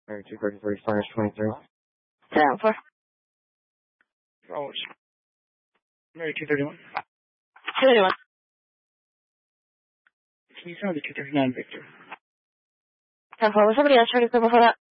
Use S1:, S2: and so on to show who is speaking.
S1: Mary 233 slash 23.
S2: 10-4.
S3: Oh, Mary 231.
S2: 231.
S3: Can you sound the 239, Victor?
S2: 10-4, was somebody else trying to come before that?